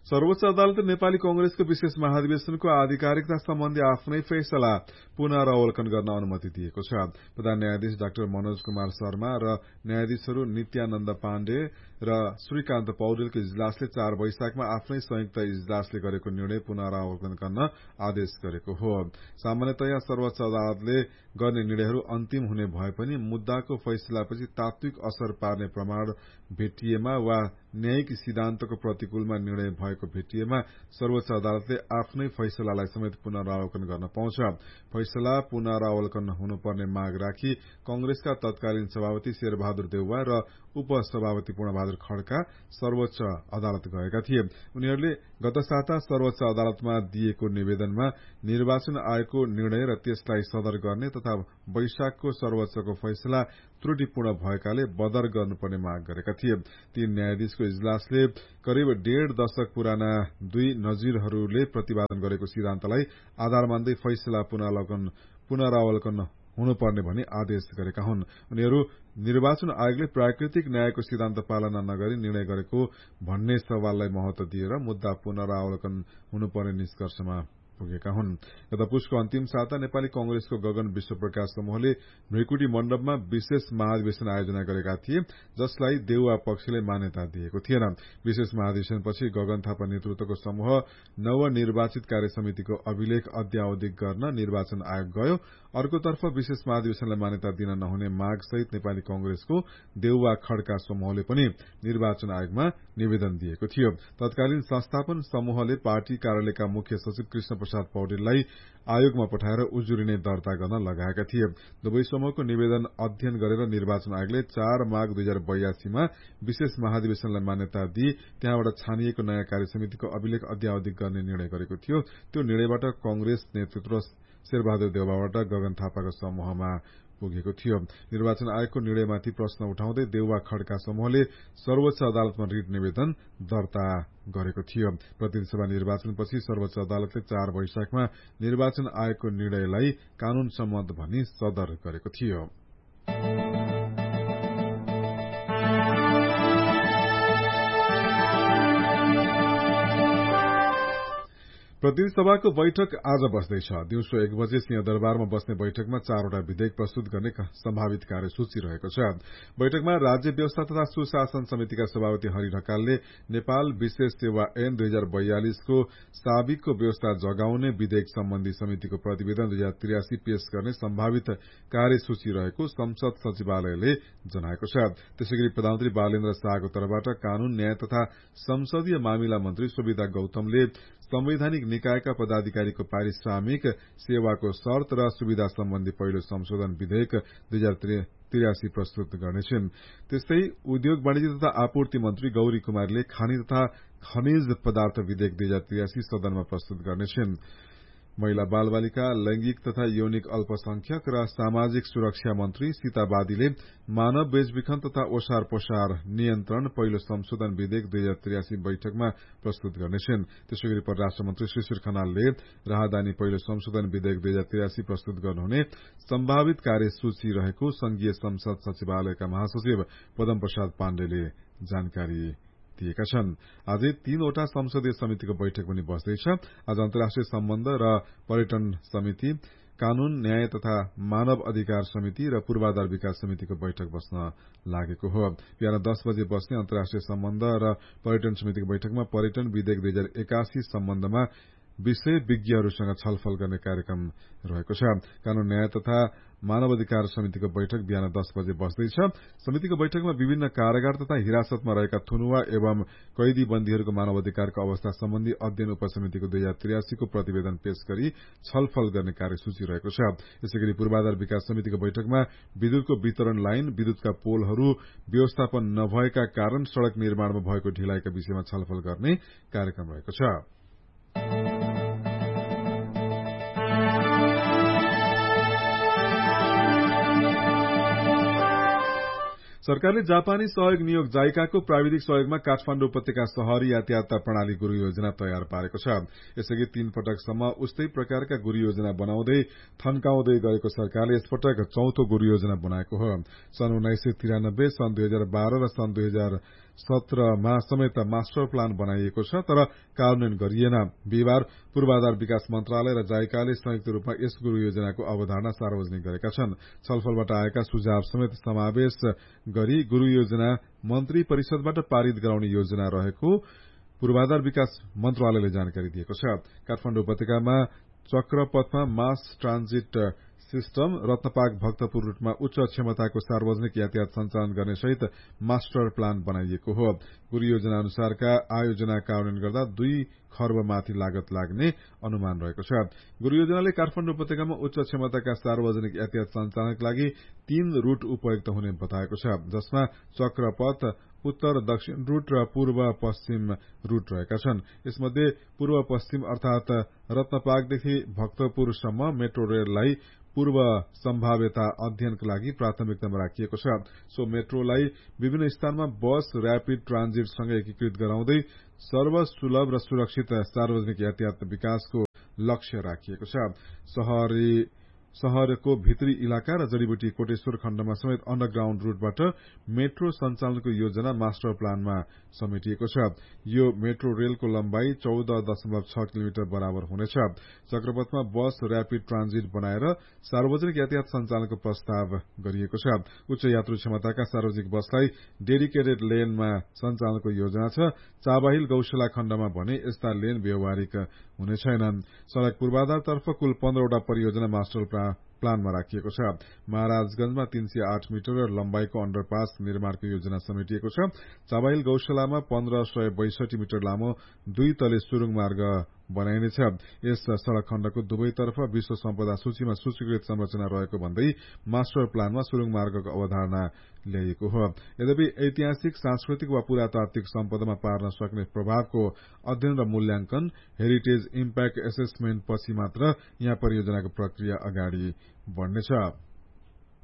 सर्वोच्च अदालतले नेपाली कंग्रेसको विशेष महाधिवेशनको आधिकारिकता सम्बन्धी आफ्नै फैसला पुनरावलोकन गर्न अनुमति दिएको छ। प्रधान न्यायाधीश डाक्टर मनोज कुमार शर्मा र न्यायाधीशहरू नित्यानन्द पाण्डे र श्रीकान्त पौडेलको इजलासले 4 वैशाखमा आफ्नै संयुक्त इजलासले गरेको निर्णय पुनरावलोकन गर्न आदेश गरेको हो। सामान्यतया सर्वोच्च अदालतले गर्ने निर्णयहरू अन्तिम हुने भए पनि मुद्दाको फैसलापछि तात्विक असर पार्ने प्रमाण भेटिएमा वा न्यायिक सिद्धान्तको प्रतिकूलमा निर्णय भएको भेटिएमा सर्वोच्च अदालतले आफ्नै फैसलालाई समेत पुनरावलोकन गर्न पाउँछ। फैसला पुनरावलोकन हुनुपर्ने माग राखी कंग्रेसका तत्कालीन सभापति शेरबहादुर देउवा र उपसभापति पूर्णबहादुर खड्का सर्वोच्च अदालत गएका थिए। उनीहरूले गत साता सर्वोच्च अदालतमा दिएको निवेदनमा निर्वाचन आयोगको निर्णय र त्यसलाई सदर गर्ने तथा वैशाखको सर्वोच्चको फैसला त्रुटिपूर्ण भएकाले बदर गर्नुपर्ने माग गरेका थिए। 3 न्यायाधीशको इजलासले करिब 1.5 दशक पुराना 2 नजिरहरूले प्रतिपादन गरेको सिद्धान्तलाई आधार मान्दै फैसला पुनरावलोकन हुनुपर्ने भनी आदेश गरेका हुन्। उनीहरू निर्वाचन आयोगले प्राकृतिक न्यायको सिद्धान्त पालना नगरी निर्णय गरेको भन्ने सवाललाई महत्व दिएर मुद्दा पुनरावलोकन हुनुपर्ने निष्कर्षमा पुगेका हुन्। गत पुसको अन्तिम साता नेपाली कंग्रेसको गगन विश्वप्रकाश समूहले भ्रिकुटी मण्डपमा विशेष महाधिवेशन आयोजना गरेका थिए, जसलाई देउवा पक्षले मान्यता दिएको थिएन। विशेष महाधिवेशनपछि गगन थापा नेतृत्वको समूह नवनिर्वाचित कार्य समितिको अभिलेख अद्यावधिक गर्न निर्वाचन आयोग गयो। अर्कोतर्फ विशेष महाधिवेशनलाई मान्यता दिन नहुने माग सहित नेपाली कंग्रेसको देउवा खड्का समूहले पनि निर्वाचन आयोगमा निवेदन दिएको थियो। तत्कालीन संस्थापन समूहले पार्टी कार्यालयका मुख्य सचिव कृष्ण प्रसाद पौडेललाई आयोगमा पठाएर उजुरी दर्ता गर्न लगाएका थिए। दुवै समूहको निवेदन अध्ययन गरेर निर्वाचन आयोगले 4 माघ 2082 मा विशेष महाधिवेशनलाई मान्यता दिई त्यहाँबाट छानिएको नयाँ कार्य समितिको अभिलेख अद्यावधिक गर्ने निर्णय गरेको थियो। त्यो निर्णयबाट कंग्रेस नेतृत्व शेरबहादुर देउवाबाट गगन थापाको समूहमा पुगेको थियो। निर्वाचन आयोगको निर्णयमाथि प्रश्न उठाउँदै देउवा खड्का समूहले सर्वोच्च अदालतमा रिट निवेदन दर्ता गरेको थियो। प्रतिनिधि सभा निर्वाचनपछि सर्वोच्च अदालतले 4 वैशाखमा निर्वाचन आयोगको निर्णयलाई कानून सम्मत भनी सदर गरेको थियो। प्रतिनिधि सभाको बैठक आज बस्दैछ। दिउँसो 1 बजे सिंहदरबारमा बस्ने बैठकमा 4वटा विधेयक प्रस्तुत गर्ने सम्भावित कार्यसूची रहेको छ। बैठकमा राज्य व्यवस्था तथा सुशासन समितिका सभापति हरि ढकालले नेपाल विशेष सेवा ऐन 2042 को साबिकको व्यवस्था जगाउने विधेयक सम्बन्धी समितिको प्रतिवेदन 2083 पेश गर्ने सम्भावित कार्यसूची रहेको संसद सचिवालयले जनाएको छ। त्यसैगरी प्रधानमन्त्री बालेन्द्र शाहको तर्फबाट कानून न्याय तथा संसदीय मामिला मन्त्री सुविधा गौतमले संवैधानिक निकायका पदाधिकारीको पारिश्रमिक सेवाको शर्त र सुविधा सम्बन्धी पहिलो संशोधन विधेयक 2083 प्रस्तुत गर्नेछन्। त्यस्तै उद्योग वाणिज्य तथा आपूर्ति मन्त्री गौरी कुमारले खानी तथा खनिज पदार्थ विधेयक 2083 सदनमा प्रस्तुत गर्नेछन्। महिला बाल बालिका लैंगिक तथा यौनिक अल्पसंख्यक र सामाजिक सुरक्षा मन्त्री सीता बादीले मानव बेचबिखन तथा ओसार पोसार नियन्त्रण पहिलो संशोधन विधेयक 2083 बैठकमा प्रस्तुत गर्नेछन्। त्यसैगरी परराष्ट्र मन्त्री शिशिर खनालले राहदानी पहिलो संशोधन विधेयक 2083 प्रस्तुत गर्नुहुने सम्भावित कार्यसूची रहेको संघीय संसद सचिवालयका महासचिव पदम प्रसाद पाण्डेले जानकारी दिएका छन्। आजै 3वटा संसदीय समितिको बैठक पनि बस्दैछ। आज अन्तर्राष्ट्रिय सम्बन्ध र पर्यटन समिति, कानून न्याय तथा मानव अधिकार समिति र पूर्वाधार विकास समितिको बैठक बस्न लागेको हो। बिहान 10 बजे बस्ने अन्तर्राष्ट्रिय सम्बन्ध र पर्यटन समितिको बैठकमा पर्यटन विधेयक 2081 सम्बन्धमा विषय विज्ञहरूसँग छलफल गर्ने कार्यक्रम रहेको छ। कानून न्याय तथा मानव अधिकार समितिको बैठक बिहान 10 बजे बस्दैछ। समितिको बैठकमा विभिन्न कारागार तथा हिरासतमा रहेका थुनुवा एवं कैदी बन्दीहरूको मानव अधिकारको अवस्था सम्बन्धी अध्ययन उपसमितिको 2083 को प्रतिवेदन पेश गरी छलफल गर्ने कार्यसूची रहेको छ। यसैगरी पूर्वाधार विकास समितिको बैठकमा विद्युतको वितरण लाइन, विद्युतका पोलहरू व्यवस्थापन नभएका कारण सड़क निर्माणमा भएको ढिलाइका विषयमा छलफल गर्ने कार्यक्रम रहेको छ। सरकारले जापानी सहयोग नियोग जाइकाको प्राविधिक सहयोगमा काठमाण्डु उपत्यका शहरी यातायात प्रणाली गुरू योजना तयार पारेको छ। यसअघि 3 पटकसम्म उस्तै प्रकारका गुरू योजना बनाउँदै थन्काउँदै गएको सरकारले यसपटक 4थो गुरू योजना बनाएको हो। सन् 1993, सन् 2012 र सन् सत्रमा समेत मास्टर प्लान बनाइएको छ तर कार्यान्वयन गरिएन। बिहिबार पूर्वाधार विकास मन्त्रालय र जाइकाले संयुक्त रूपमा यस गुरु योजनाको अवधारणा सार्वजनिक गरेका छन्। छलफलबाट आएका सुझाव समेत समावेश गरी गुरु योजना मन्त्री परिषदबाट पारित गराउने योजना रहेको पूर्वाधार विकास मन्त्रालयले जानकारी दिएको छ। काठमाडौँ उपत्यकामा चक्रपथमा मास ट्रान्जिट सिस्टम रत्नपाक भक्तपुर रूटमा उच्च क्षमताको सार्वजनिक यातायात सञ्चालन गर्ने सहित मास्टर प्लान बनाइएको हो। गुरु योजना अनुसारका आयोजना कार्यान्वयन गर्दा 2 खर्ब माथि लागत लाग्ने अनुमान रहेको छ। गुरु योजनाले काठमाडौँ उपत्यकामा उच्च क्षमताका सार्वजनिक यातायात सञ्चालनका लागि 3 रूट उपयुक्त हुने बताएको छ, जसमा चक्रपथ, उत्तर दक्षिण रूट र पूर्व पश्चिम रूट रहेका छन्। यसमध्ये पूर्व पश्चिम अर्थात रत्नपाकदेखि भक्तपुरसम्म मेट्रो रेललाई पूर्व सम्भाव्यता अध्ययनका लागि प्राथमिकतामा राखिएको छ। सो मेट्रोलाई विभिन्न स्थानमा बस र्यापिड ट्रान्जिटसँग एकीकृत गराउँदै सर्वसुलभ र सुरक्षित सार्वजनिक यातायात विकासको लक्ष्य राखिएको छ। शहरको भित्री इलाका र जड़ीबुटी कोटेश्वर खण्डमा समेत अन्डरग्राउण्ड रूटबाट मेट्रो सञ्चालनको योजना मास्टर प्लानमा समेटिएको छ। यो मेट्रो रेलको लम्बाई 14.6 किलोमिटर बराबर हुनेछ। चक्रपथमा बस र्यापिड ट्रान्जिट बनाएर सार्वजनिक यातायात सञ्चालनको प्रस्ताव गरिएको छ। उच्च यात्रु क्षमताका सार्वजनिक बसलाई डेडिकेटेड लेनमा सञ्चालनको योजना छ। चाबाहिल गौशाला खण्डमा भने यस्ता लेन व्यावहारिक हुने छैनन्। सड़क पूर्वाधारतर्फ कुल 15वटा परियोजना मास्टर प्लानमा राखिएको छ। महाराजगंजमा 308 मिटर लम्बाईको अण्डरपास निर्माणको योजना समेटिएको छ। चाबाहिल गौशालामा 1562 मिटर लामो 2 तले सुरुङ मार्ग बनाइनेछ। यस सड़क खण्डको दुवैतर्फ विश्व सम्पदा सूचीमा सूचीकृत संरचना रहेको भन्दै मास्टर प्लानमा सुरुङ मार्गको अवधारणा ल्याइएको हो। यद्यपि ऐतिहासिक, सांस्कृतिक वा पुरातात्विक सम्पदामा पार्न सक्ने प्रभावको अध्ययन र मूल्याङ्कन हेरिटेज इम्प्याक्ट एसेसमेन्ट पछि मात्र यहाँ परियोजनाको प्रक्रिया अगाडि बढ़नेछ।